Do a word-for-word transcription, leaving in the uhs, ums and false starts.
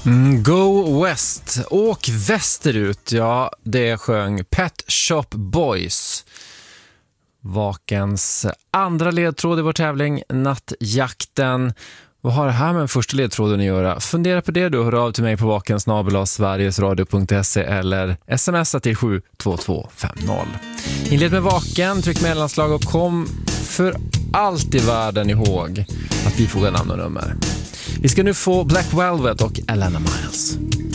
Mm, Go West. Åk västerut. Ja, det sjöng Pet Shop Boys. Vakens andra ledtråd i vår tävling, Nattjakten. Vad har det här med den första ledtråden att göra? Fundera på det du, hör av till mig på vaken snabel-a sverigesradio punkt se eller smsa till sju två två fem noll. Inled med vaken, tryck mellanslag och kom för allt i världen ihåg att vi får namn och nummer. Vi ska nu få Black Velvet och Elena Miles.